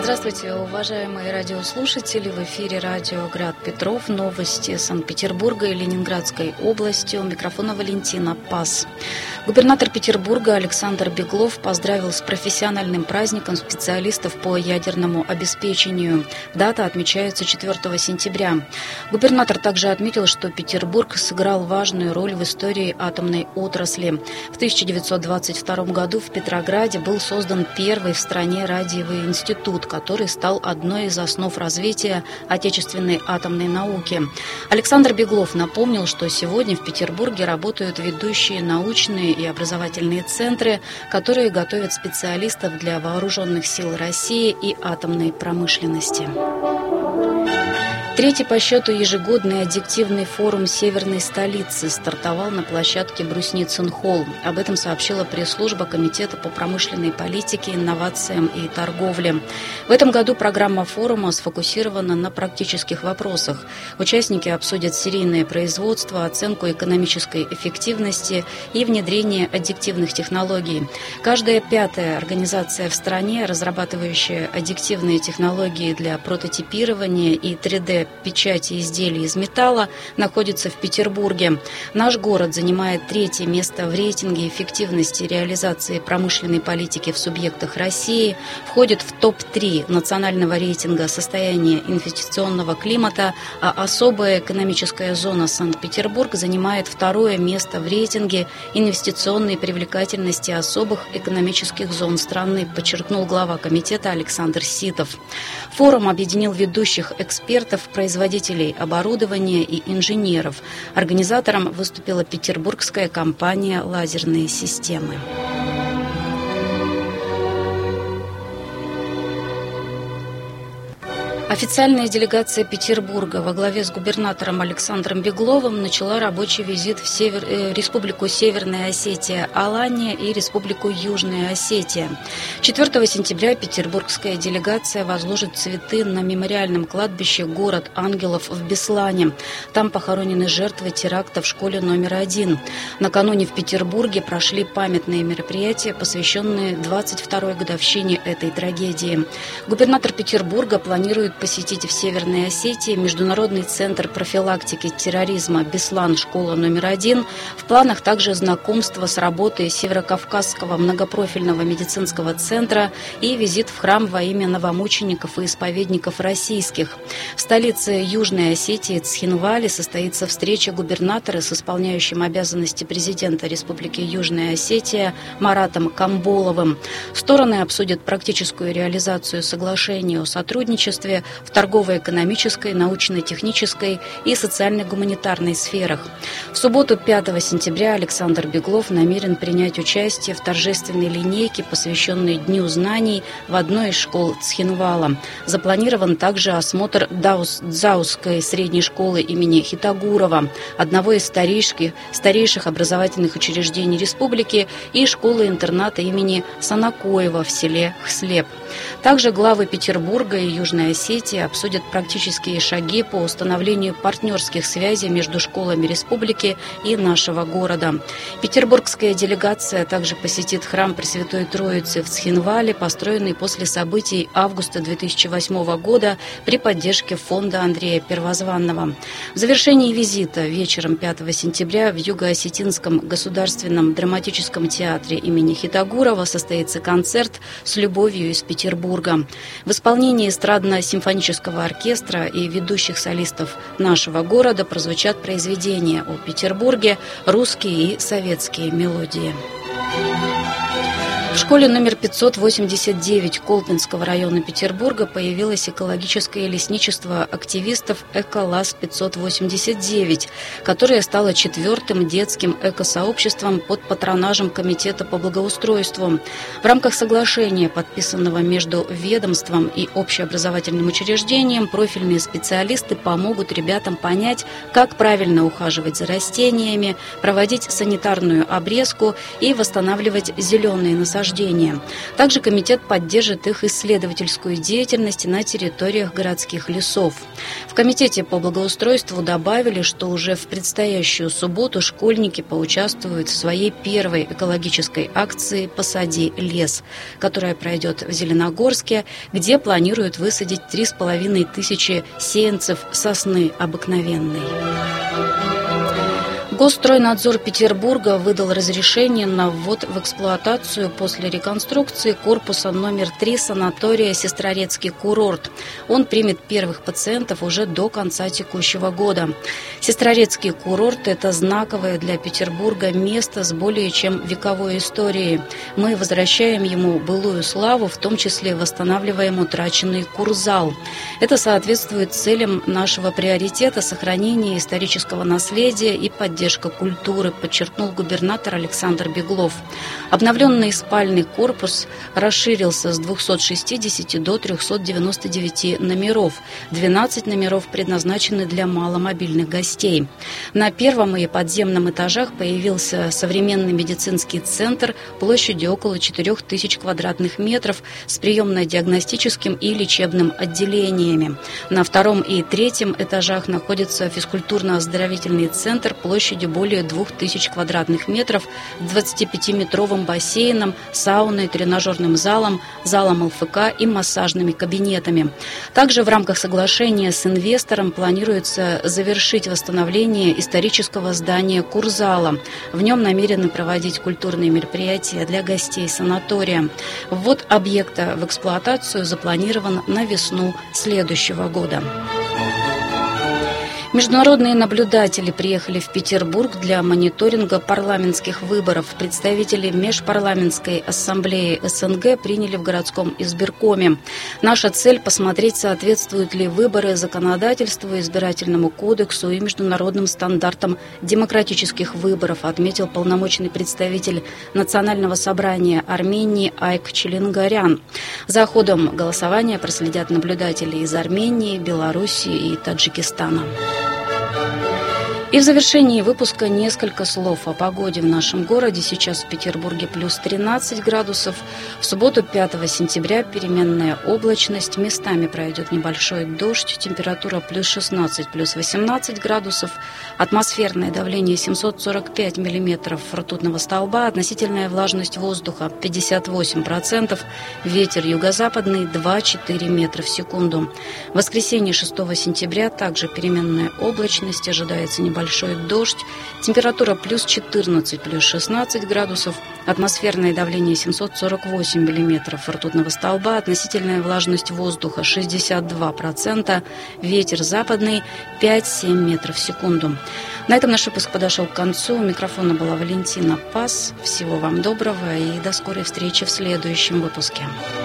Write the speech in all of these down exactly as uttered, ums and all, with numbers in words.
Здравствуйте, уважаемые радиослушатели. В эфире радио «Град Петров». Новости Санкт-Петербурга и Ленинградской области. У микрофона Валентина Пас. Губернатор Петербурга Александр Беглов поздравил с профессиональным праздником специалистов по ядерному обеспечению. Дата отмечается четвёртого сентября. Губернатор также отметил, что Петербург сыграл важную роль в истории атомной отрасли. В тысяча девятьсот двадцать втором году в Петрограде был создан первый в стране радиовый институт, который стал одной из основ развития отечественной атомной науки. Александр Беглов напомнил, что сегодня в Петербурге работают ведущие научные и образовательные центры, которые готовят специалистов для вооруженных сил России и атомной промышленности. Третий по счету ежегодный аддиктивный форум Северной столицы стартовал на площадке Брусницын-холл. Об этом сообщила пресс-служба Комитета по промышленной политике, инновациям и торговле. В этом году программа форума сфокусирована на практических вопросах. Участники обсудят серийное производство, оценку экономической эффективности и внедрение аддиктивных технологий. Каждая пятая организация в стране, разрабатывающая аддиктивные технологии для прототипирования и три дэ печати изделий из металла, находится в Петербурге. Наш город занимает третье место в рейтинге эффективности реализации промышленной политики в субъектах России, входит в топ три национального рейтинга состояния инвестиционного климата, а особая экономическая зона Санкт-Петербург занимает второе место в рейтинге инвестиционной привлекательности особых экономических зон страны, подчеркнул глава комитета Александр Ситов. Форум объединил ведущих экспертов, производителей оборудования и инженеров. Организатором выступила петербургская компания «Лазерные системы». Официальная делегация Петербурга во главе с губернатором Александром Бегловым начала рабочий визит в север, э, Республику Северная Осетия Алания и Республику Южная Осетия. четвёртого сентября петербургская делегация возложит цветы на мемориальном кладбище «Город ангелов» в Беслане. Там похоронены жертвы теракта в школе номер один. Накануне в Петербурге прошли памятные мероприятия, посвященные двадцать второй годовщине этой трагедии. Губернатор Петербурга планирует посетить в Северной Осетии Международный центр профилактики терроризма «Беслан», школа номер один. В планах также знакомство с работой Северокавказского многопрофильного медицинского центра и визит в храм во имя новомучеников и исповедников российских. В столице Южной Осетии Цхинвале состоится встреча губернатора с исполняющим обязанности президента Республики Южная Осетия Маратом Камболовым. Стороны обсудят практическую реализацию соглашения о сотрудничестве в торгово-экономической, научно-технической и социально-гуманитарной сферах. В субботу пятого сентября Александр Беглов намерен принять участие в торжественной линейке, посвященной Дню знаний в одной из школ Цхинвала. Запланирован также осмотр Даус, Дзаусской средней школы имени Хитагурова, одного из старейших, старейших образовательных учреждений республики, и школы-интерната имени Санакоева в селе Хслеп. Также главы Петербурга и Южной Осетии обсудят практические шаги по установлению партнерских связей между школами республики и нашего города. Петербургская делегация также посетит храм Пресвятой Троицы в Цхинвале, построенный после событий августа две тысячи восьмого года при поддержке фонда Андрея Первозванного. В завершении визита вечером пятого сентября в Юго-Осетинском государственном драматическом театре имени Хитагурова состоится концерт «С любовью из Петербурга». В исполнении эстрадно-симфонического оркестра и ведущих солистов нашего города прозвучат произведения о Петербурге, русские и советские мелодии. В школе номер пятьсот восемьдесят девять Колпинского района Петербурга появилось экологическое лесничество активистов «Эколаз пятьсот восемьдесят девять», которое стало четвертым детским экосообществом под патронажем Комитета по благоустройству. В рамках соглашения, подписанного между ведомством и общеобразовательным учреждением, профильные специалисты помогут ребятам понять, как правильно ухаживать за растениями, проводить санитарную обрезку и восстанавливать зеленые насаждения насаждения. Также комитет поддержит их исследовательскую деятельность на территориях городских лесов. В комитете по благоустройству добавили, что уже в предстоящую субботу школьники поучаствуют в своей первой экологической акции «Посади лес», которая пройдет в Зеленогорске, где планируют высадить три с половиной тысячи сеянцев сосны обыкновенной. Госстройнадзор Петербурга выдал разрешение на ввод в эксплуатацию после реконструкции корпуса номер три санатория «Сестрорецкий курорт». Он примет первых пациентов уже до конца текущего года. Сестрорецкий курорт – это знаковое для Петербурга место с более чем вековой историей. Мы возвращаем ему былую славу, в том числе восстанавливаем утраченный курзал. Это соответствует целям нашего приоритета сохранения исторического наследия и поддержки культуры, подчеркнул губернатор Александр Беглов. Обновленный спальный корпус расширился с двухсот шестидесяти до трехсот девяноста девяти номеров. двенадцать номеров предназначены для маломобильных гостей. На первом и подземном этажах появился современный медицинский центр площадью около четырех тысяч квадратных метров с приемно-диагностическим и лечебным отделениями. На втором и третьем этажах находится физкультурно-оздоровительный центр площадью более двух тысяч квадратных метров с двадцатипятиметровым бассейном, сауной, тренажерным залом, залом ЛФК и массажными кабинетами. Также в рамках соглашения с инвестором планируется завершить восстановление исторического здания Курзала. В нем намерены проводить культурные мероприятия для гостей санатория. Ввод объекта в эксплуатацию запланирован на весну следующего года. Международные наблюдатели приехали в Петербург для мониторинга парламентских выборов. Представители Межпарламентской ассамблеи СНГ приняли в городском избиркоме. Наша цель – посмотреть, соответствуют ли выборы законодательству, избирательному кодексу и международным стандартам демократических выборов, отметил полномочный представитель Национального собрания Армении Айк Челенгарян. За ходом голосования проследят наблюдатели из Армении, Белоруссии и Таджикистана. И в завершении выпуска несколько слов о погоде в нашем городе. Сейчас в Петербурге плюс тринадцать градусов. В субботу пятого сентября переменная облачность. Местами пройдет небольшой дождь. Температура плюс шестнадцать, плюс восемнадцать градусов. Атмосферное давление семьсот сорок пять миллиметров ртутного столба. Относительная влажность воздуха пятьдесят восемь процентов. Ветер юго-западный два-четыре метра в секунду. В воскресенье шестого сентября также переменная облачность. Ожидается небольшой Большой дождь. Температура плюс четырнадцать, плюс шестнадцать градусов. Атмосферное давление семьсот сорок восемь миллиметров ртутного столба. Относительная влажность воздуха шестьдесят два процента. Ветер западный пять-семь метров в секунду. На этом наш выпуск подошел к концу. У микрофона была Валентина Пас. Всего вам доброго и до скорой встречи в следующем выпуске.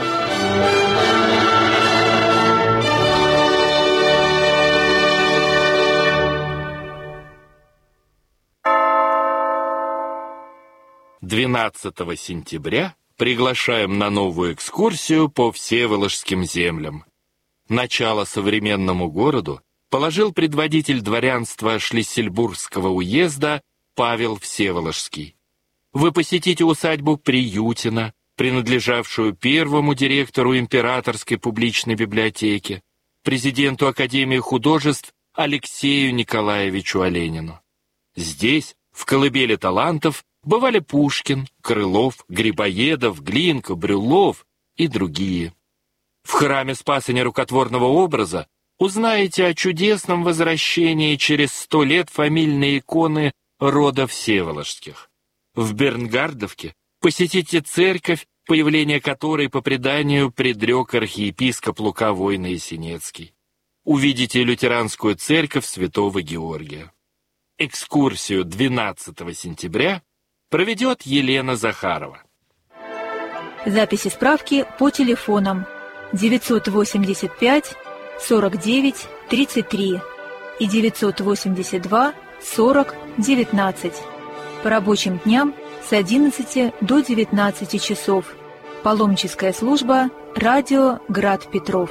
двенадцатого сентября приглашаем на новую экскурсию по Всеволожским землям. Начало современному городу положил предводитель дворянства Шлиссельбургского уезда Павел Всеволожский. Вы посетите усадьбу Приютина, принадлежавшую первому директору Императорской публичной библиотеки, президенту Академии художеств Алексею Николаевичу Оленину. Здесь, в колыбели талантов, бывали Пушкин, Крылов, Грибоедов, Глинка, Брюллов и другие. В храме Спаса Нерукотворного образа узнаете о чудесном возвращении через сто лет фамильной иконы рода Всеволожских. В Бернгардовке посетите церковь, появление которой по преданию предрек архиепископ Лука Войно-Ясенецкий. Увидите лютеранскую церковь Святого Георгия. Экскурсию двенадцатого сентября проведет Елена Захарова. Записи справки по телефонам девятьсот восемьдесят пять сорок девять тридцать три и девятьсот восемьдесят два сорок девятнадцать. По рабочим дням с одиннадцати до девятнадцати часов. Паломническая служба «Радио Град Петров».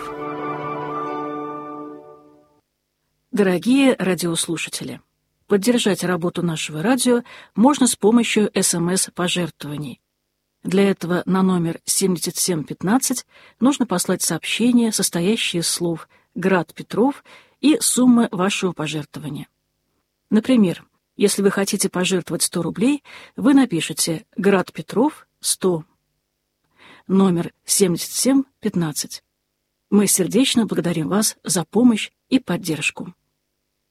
Дорогие радиослушатели, поддержать работу нашего радио можно с помощью эс эм эс-пожертвований. Для этого на номер семьдесят семь пятнадцать нужно послать сообщение, состоящее из слов «Град Петров» и суммы вашего пожертвования. Например, если вы хотите пожертвовать сто рублей, вы напишите «Град Петров сто», номер семьдесят семь пятнадцать. Мы сердечно благодарим вас за помощь и поддержку.